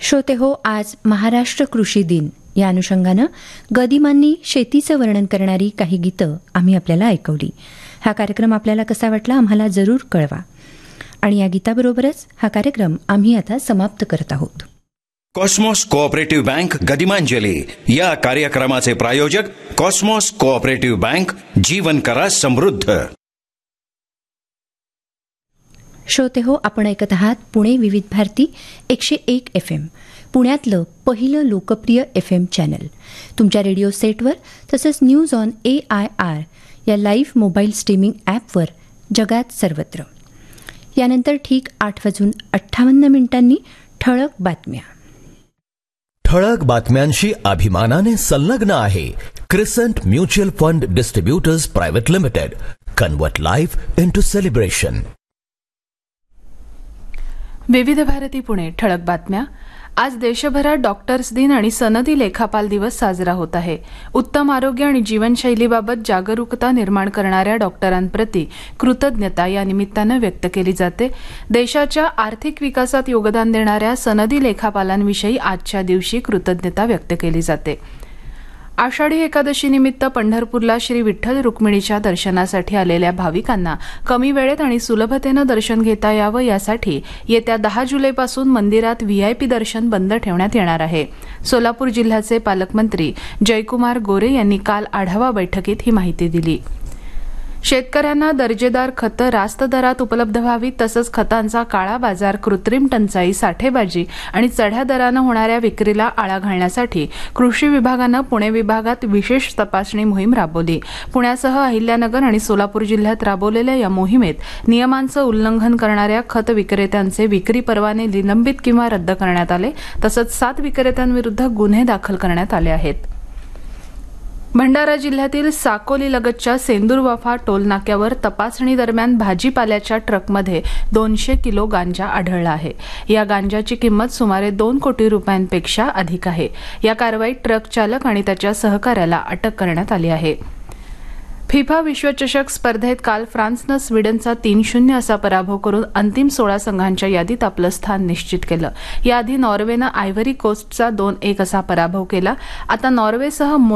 श्रोते हो, आज महाराष्ट्र कृषी दिन या अनुषंगानं गदिमांनी शेतीचं वर्णन करणारी काही गीतं आम्ही आपल्याला ऐकवली. हा कार्यक्रम आपल्याला कसा वाटला आम्हाला जरूर कळवा. आणि या गीताबरोबरच हा कार्यक्रम आम्ही आता समाप्त करत आहोत. कॉस्मॉस कोऑपरेटिव्ह बँक गदिमांजली या कार्यक्रमाचे प्रायोजक कॉस्मॉस कोऑपरेटिव्ह बँक, जीवन करा समृद्ध. श्रोते हो, आपण ऐकत आहात पुणे विविध भारती 101 FM, पुण्यातलं पहिलं लोकप्रिय FM चॅनल. तुमच्या रेडिओ सेटवर तसंच न्यूज ऑन AIR या लाईव्ह मोबाईल स्ट्रीमिंग ॲपवर जगात सर्वत्र. यानंतर ठीक 8:58 ठळक बातम्या. ठळक बातम्यांशी अभिमानाने संलग्न आहे क्रिसंट mutual fund distributors private limited. Convert life into celebration. विविध भारती पुणे ठळक बातम्या. आज देशभरात डॉक्टर्स दिन आणि सनदी लेखापाल दिवस साजरा होत आहे. उत्तम आरोग्य आणि जीवनशैलीबाबत जागरूकता निर्माण करणाऱ्या डॉक्टरांप्रती कृतज्ञता या निमित्तानं व्यक्त केली जाते. देशाच्या आर्थिक विकासात योगदान देणाऱ्या सनदी लेखापालांविषयी आजच्या दिवशी कृतज्ञता व्यक्त केली जाते. आषाढी एकादशी निमित्त पंढरपूरला श्री विठ्ठल रुक्मिणीच्या दर्शनासाठी आलेल्या भाविकांना कमी वेळेत आणि सुलभतेनं दर्शन घेता यावं यासाठी येत्या 10 जुलैपासून मंदिरात VIP दर्शन बंद ठेवण्यात येणार आहे. सोलापूर जिल्ह्याचे पालकमंत्री जयकुमार गोरे यांनी काल आढावा बैठकीत ही माहिती दिली. शेतकऱ्यांना दर्जेदार खतं रास्त दरात उपलब्ध व्हावी तसंच खतांचा काळा बाजार, कृत्रिम टंचाई, साठेबाजी आणि चढ्या दरानं होणाऱ्या विक्रीला आळा घालण्यासाठी कृषी विभागानं पुणे विभागात विशेष तपासणी मोहीम राबवली. पुण्यासह अहिल्यानगर आणि सोलापूर जिल्ह्यात राबवलेल्या या मोहिमेत नियमांचं उल्लंघन करणाऱ्या खत विक्रेत्यांचे विक्री परवाने निलंबित किंवा रद्द करण्यात आले. तसंच 7 विक्रेत्यांविरुद्ध गुन्हे दाखल करण्यात आले आहेत. भंडारा जिल्ह्यातील साकोलीलगतच्या सेंदूरवाफा टोलनाक्यावर तपासणी दरम्यान भाजीपाल्याच्या ट्रकमध्ये 200 किलो गांजा आढळला आहे. या गांजाची किंमत सुमारे 2 कोटी रुपयांपेक्षा अधिक आहे. या कारवाईत ट्रक चालक आणि त्याच्या सहकाऱ्याला अटक करण्यात आली आहे. फिफा विश्वचषक स्पर्धेत काल फ्रान्सनं स्वीडनचा 3-0 असा पराभव करून अंतिम 16 संघांच्या यादीत आपलं स्थान निश्चित केलं. याआधी नॉर्वेनं आयव्हरी कोस्टचा 2-1 असा पराभव केला. आता नॉर्वेसह